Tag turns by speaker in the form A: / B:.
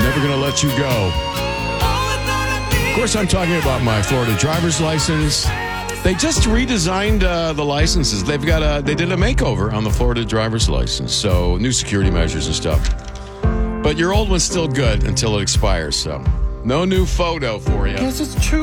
A: Never going to let you go. Of course, I'm talking about my Florida driver's license. They just redesigned the licenses. They did a makeover on the Florida driver's license. So new security measures and stuff. But your old one's still good until it expires. So no new photo for you.
B: Yes, it's true.